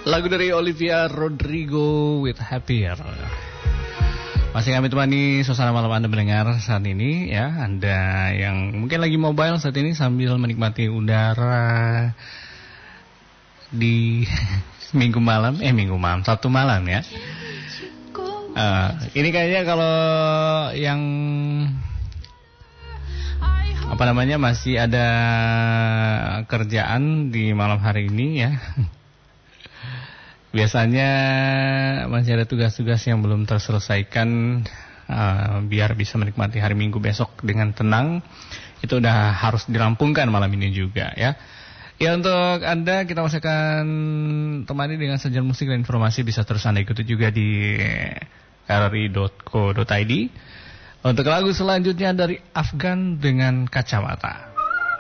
Lagu dari Olivia Rodrigo with Happier. Masih kami temani suasana malam Anda mendengar saat ini ya. Anda yang mungkin lagi mobile saat ini sambil menikmati udara di Minggu malam, Sabtu malam ya. Ini kayaknya kalau yang masih ada kerjaan di malam hari ini ya. Biasanya masih ada tugas-tugas yang belum terselesaikan biar bisa menikmati hari Minggu besok dengan tenang. Itu udah harus dirampungkan malam ini juga ya. Ya, untuk Anda kita masih akan temani dengan sajian musik dan informasi. Bisa terus Anda ikuti juga di rri.co.id. Untuk lagu selanjutnya dari Afgan dengan Kacamata.